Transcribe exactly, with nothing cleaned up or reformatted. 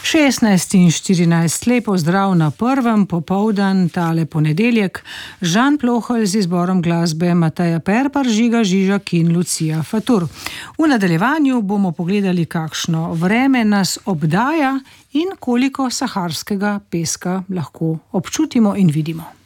šestnajst in štirinajst, lepo zdrav na prvem popoldan, tale ponedeljek. Žan Plohelj z izborom glasbe Mateja Perpar, Žiga Žižak in Lucija Fatur. V nadaljevanju bomo pogledali, kakšno vreme nas obdaja in koliko saharskega peska lahko občutimo in vidimo.